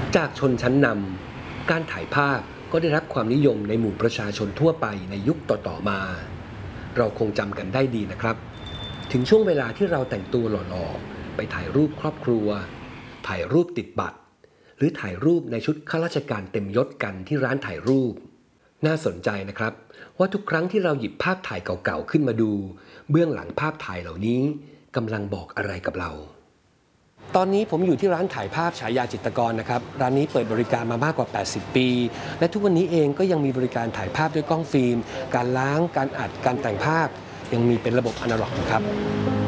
จากชนชั้นนำการถ่ายภาพก็ได้รับความนิยมในหมู่ประชาชนทั่วไปในยุคต่อๆมาเราคงจำกันได้ดีนะครับถึงช่วงเวลาที่เราแต่งตัวหล่อๆไปถ่ายรูปครอบครัวถ่ายรูปติดบัตรหรือถ่ายรูปในชุดข้าราชการเต็มยศกันที่ร้านถ่ายรูปน่าสนใจนะครับว่าทุกครั้งที่เราหยิบภาพถ่ายเก่าๆขึ้นมาดูเบื้องหลังภาพถ่ายเหล่านี้กำลังบอกอะไรกับเราตอนนี้ผมอยู่ที่ร้านถ่ายภาพฉายาจิตรกรนะครับร้านนี้เปิดบริการมามากกว่า80ปีและทุกวันนี้เองก็ยังมีบริการถ่ายภาพด้วยกล้องฟิล์มการล้างการอัดการแต่งภาพยังมีเป็นระบบอนาล็อกอยู่ครับ